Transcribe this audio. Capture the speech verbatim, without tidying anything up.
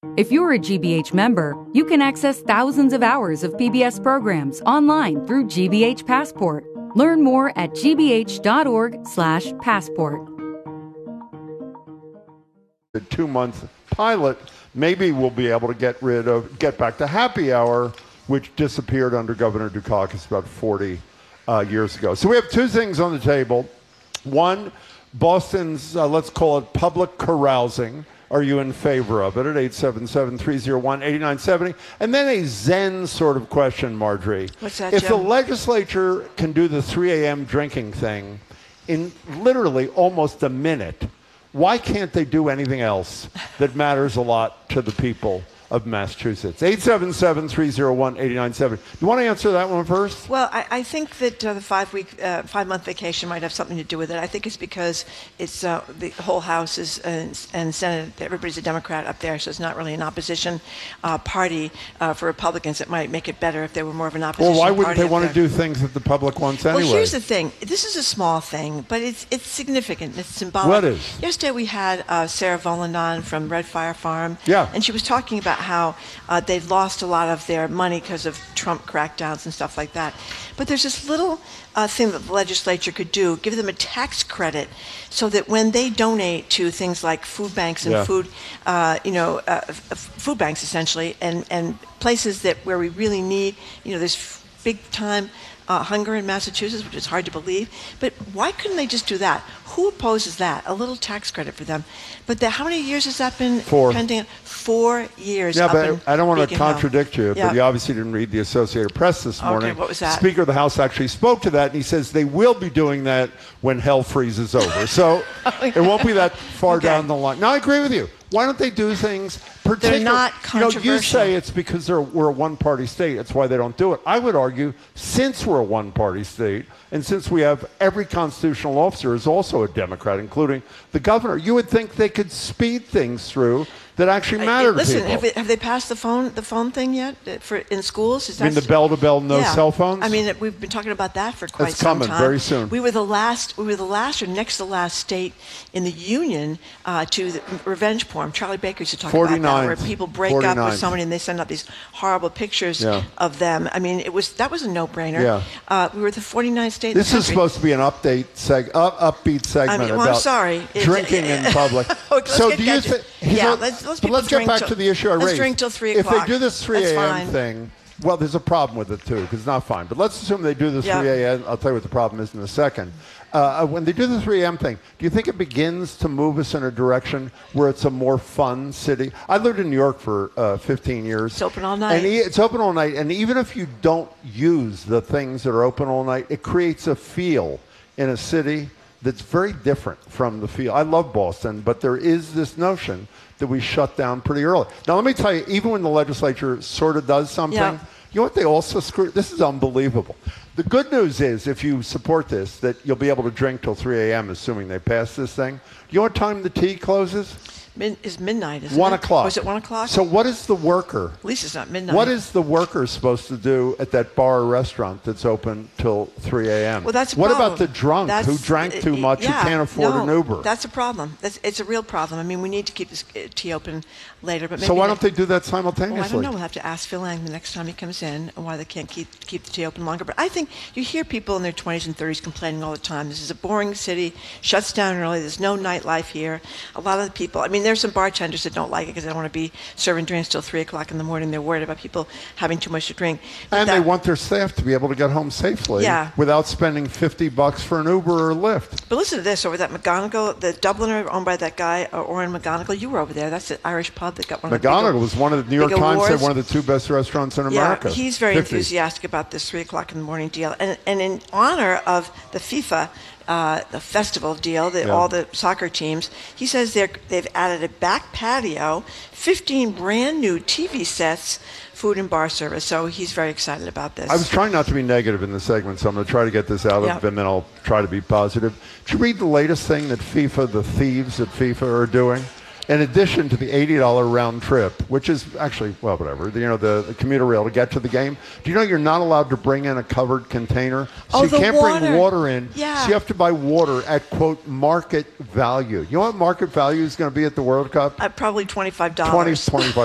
If you're a G B H member, you can access thousands of hours of P B S programs online through G B H Passport. Learn more at gbh.org slash passport. The two-month pilot, maybe we'll be able to get rid of, get back to happy hour, which disappeared under Governor Dukakis about forty uh, years ago. So we have two things on the table. One, Boston's, uh, let's call it public carousing. Are you in favor of it at eight seven seven, three oh one, eight nine seven oh? And then a Zen sort of question, Marjorie. What's that, If Jim? the legislature can do the three a.m. drinking thing in literally almost a minute, why can't they do anything else that matters a lot to the people of Massachusetts? eight seven seven, three oh one, eight nine seven oh. You want to answer that one first? Well, I, I think that uh, the five-week, uh, five-month vacation might have something to do with it. I think it's because it's uh, the whole House is uh, and Senate, everybody's a Democrat up there, so it's not really an opposition uh, party uh, for Republicans. It might make it better if they were more of an opposition Well, why party wouldn't they up want to there. do things that the public wants anyway? Well, here's the thing. This is a small thing, but it's it's significant. It's symbolic. What is? Yesterday we had uh, Sarah Volandan from Red Fire Farm. Yeah. And she was talking about how uh, they've lost a lot of their money because of Trump crackdowns and stuff like that. But there's this little uh, thing that the legislature could do, give them a tax credit so that when they donate to things like food banks and Yeah. food, uh, you know, uh, f- food banks essentially, and, and places that where we really need, you know, there's big time uh, hunger in Massachusetts, which is hard to believe. But why couldn't they just do that? Who opposes that? A little tax credit for them. But the, how many years has that been Four. pending? Four years. Yeah, up but in I don't want to Beacon Hill. contradict you, Yeah. but you obviously didn't read the Associated Press this Okay, morning. what was that? Speaker of the House actually spoke to that, and he says they will be doing that when hell freezes over. So it won't be that far Okay. down the line. No, I agree with you. Why don't they do things particular? not You know, you controversial. say it's because they're, we're a one-party state. That's why they don't do it. I would argue, since we're a one-party state, and since we have every constitutional officer is also a Democrat, including the governor, you would think they could speed things through that actually matter Uh, to Listen, people. have they, have they passed the phone the phone thing yet uh, for in schools? Is I mean, that the bell-to-bell, no Yeah. cell phones? I mean, we've been talking about that for quite That's some coming time. very soon. We were the last. We were the last, or next to the last state in the union uh, to the revenge porn. Charlie Baker used to talk about that, where forty-ninth. people break up with forty-ninth. somebody and they send out these horrible pictures Yeah. of them. I mean, it was that was a no-brainer. Yeah. Uh, we were the forty-ninth state. in This the is country. supposed to be an update seg- up, upbeat segment I mean, well, I'm about sorry. It's- drinking in public. Let's so get- do you get- think? yeah, let's- let's but people let's get drink back till- to the issue I let's raised. drink till three If they o'clock. do this three That's a.m. fine. thing, well, there's a problem with it too, because it's not fine. But let's assume they do the Yeah. three a.m. I'll tell you what the problem is in a second. Uh, when they do the three a.m. thing, do you think it begins to move us in a direction where it's a more fun city? I lived in New York for uh, fifteen years. It's open all night. And e- it's open all night. And even if you don't use the things that are open all night, it creates a feel in a city that's very different from the feel. I love Boston, but there is this notion that we shut down pretty early. Now, let me tell you, even when the legislature sort of does something, Yeah. you know what they also screw? This is unbelievable. The good news is, if you support this, that you'll be able to drink till three a.m., assuming they pass this thing. You know what time the tea closes? Min- is midnight, isn't One it? o'clock. Was it one o'clock? So what is the worker? At least it's not midnight. What is the worker supposed to do at that bar or restaurant that's open till three a.m.? Well, that's a what problem. about the drunk That's- who drank too much yeah, who can't afford no, an Uber? That's a problem. That's, it's a real problem. I mean, we need to keep this uh, tea open later. But maybe So why they- don't they do that Well, I simultaneously? don't know. We'll have to ask Phil Lang the next time he comes in why they can't keep keep the tea open longer. But I think you hear people in their twenties and thirties complaining all the time. This is a boring city, shuts down early. There's no nightlife here. A lot of the people. I mean, there's some bartenders that don't like it because they don't want to be serving drinks till three o'clock in the morning. They're worried about people having too much to drink. But And they that- want their staff to be able to get home safely Yeah. without spending fifty bucks for an Uber or Lyft. But listen to this, over that McGonigal, the Dubliner owned by that guy, uh, Oren McGonigal. You were over there. That's the Irish pub that got one of the big, McGonigal was one of the New York big Times said awards. one of the two best restaurants in America. Yeah, he's very fifty. enthusiastic about this three o'clock in the morning deal. And, and in honor of the FIFA, uh, the festival deal, the, Yeah. all the soccer teams, he says they're, they've added a back patio, fifteen brand new T V sets, food and bar service. So he's very excited about this. I was trying not to be negative in the segment, so I'm going to try to get this out Yeah. of it, and then I'll try to be positive. Did you read the latest thing that FIFA, the thieves at FIFA are doing? In addition to the eighty dollars round trip, which is actually, well, whatever, the, you know, the, the commuter rail to get to the game, do you know you're not allowed to bring in a covered container? So Oh, you the can't water. bring water in. Yeah. So you have to buy water at, quote, market value. You know what market value is going to be at the World Cup? Uh, probably twenty-five dollars. twenty, twenty-five